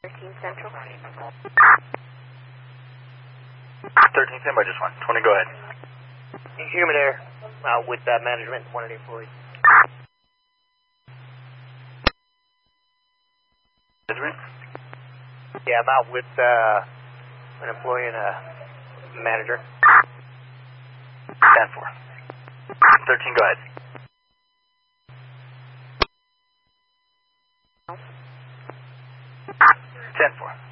13 Central. 13 stand by, just 1. 20, go ahead. Human air, with management, one of the employees. Management? Yeah, I'm out with an employee and a manager. Stand for. 13, go ahead. Stand for.